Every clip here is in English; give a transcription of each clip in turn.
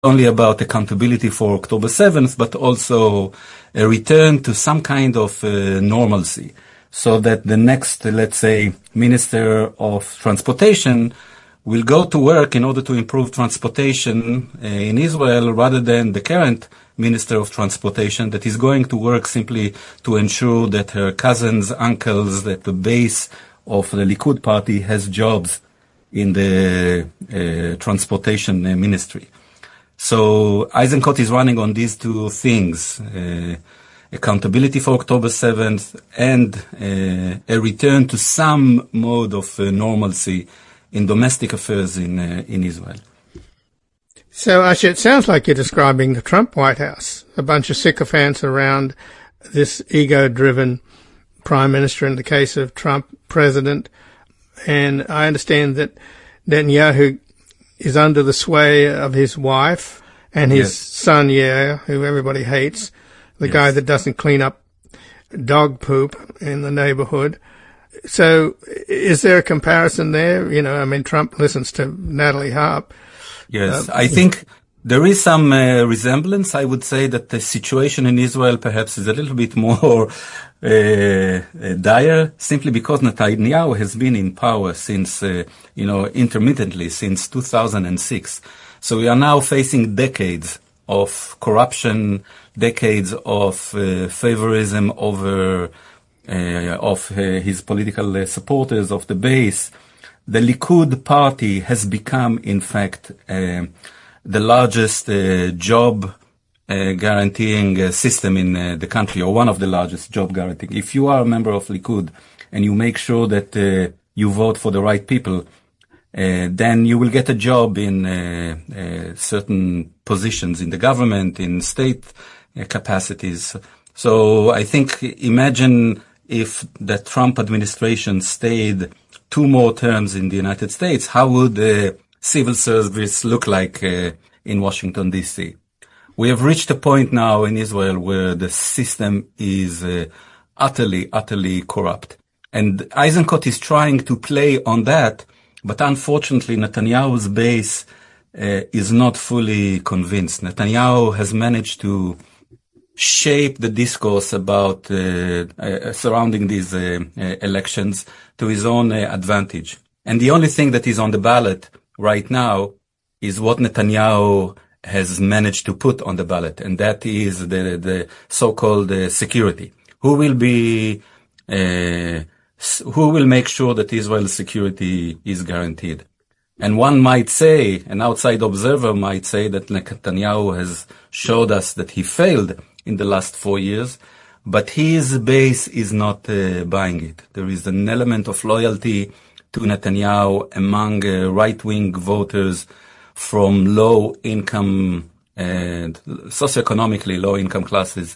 only about accountability for October 7th, but also a return to some kind of normalcy, so that the next, let's say, Minister of Transportation will go to work in order to improve transportation in Israel, rather than the current Minister of Transportation that is going to work simply to ensure that her cousins, uncles, that the base of the Likud party has jobs in the transportation ministry. So Eisenkot is running on these two things, accountability for October 7th and a return to some mode of normalcy in domestic affairs in Israel. So, Asher, it sounds like you're describing the Trump White House, a bunch of sycophants around this ego-driven prime minister, in the case of Trump, president. And I understand that Netanyahu is under the sway of his wife and his son, Yair, who everybody hates, the guy that doesn't clean up dog poop in the neighborhood. So is there a comparison there? You know, I mean, Trump listens to Natalie Harp. Yes, I think there is some resemblance. I would say that the situation in Israel perhaps is a little bit more dire, simply because Netanyahu has been in power since, intermittently since 2006. So we are now facing decades of corruption, decades of favorism over of his political supporters, of the base. The Likud party has become, in fact, the largest job guaranteeing system in the country, or one of the largest job guaranteeing. If you are a member of Likud and you make sure that you vote for the right people, then you will get a job in certain positions in the government, in state capacities. So I think, imagine if the Trump administration stayed 2 more terms in the United States, how would the civil service look like in Washington, D.C.? We have reached a point now in Israel where the system is utterly corrupt. And Eisenkot is trying to play on that, but unfortunately Netanyahu's base is not fully convinced. Netanyahu has managed to shape the discourse about surrounding these elections to his own advantage. And the only thing that is on the ballot right now is what Netanyahu has managed to put on the ballot, and that is the so-called security. Who will make sure that Israel's security is guaranteed? And one might say, an outside observer might say, that Netanyahu has showed us that he failed in the last 4 years, but his base is not buying it. There is an element of loyalty to Netanyahu among right-wing voters from low-income and socioeconomically low-income classes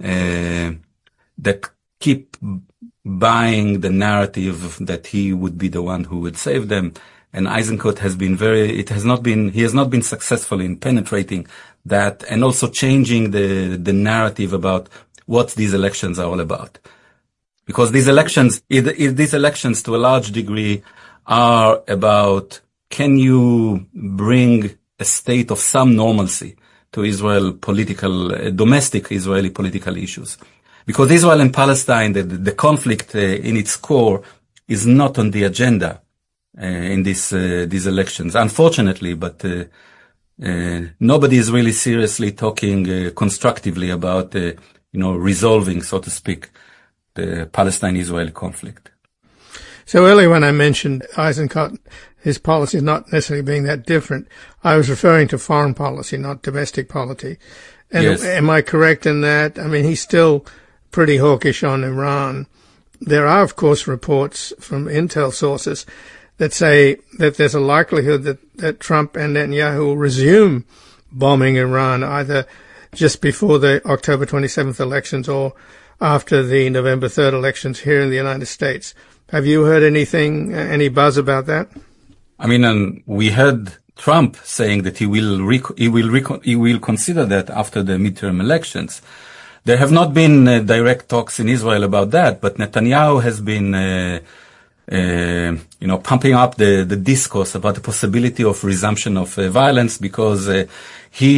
that keep buying the narrative that he would be the one who would save them. And Eisenkot he has not been successful in penetrating that and also changing the narrative about what these elections are all about. Because these elections to a large degree are about, can you bring a state of some normalcy to Israel domestic Israeli political issues? Because Israel and Palestine, the conflict in its core is not on the agenda in these elections, unfortunately, but nobody is really seriously talking constructively about resolving, so to speak, the Palestine-Israeli conflict. So earlier when I mentioned Eisenkot, his policy is not necessarily being that different, I was referring to foreign policy, not domestic policy. And yes. Am I correct in that? I mean, he's still pretty hawkish on Iran. There are, of course, reports from intel sources that say that there's a likelihood that Trump and Netanyahu will resume bombing Iran either just before the October 27th elections or after the November 3rd elections here in the United States. Have you heard anything, any buzz about that? I mean, we heard Trump saying that he will consider that after the midterm elections. There have not been direct talks in Israel about that, but Netanyahu has been pumping up the discourse about the possibility of resumption of violence, because he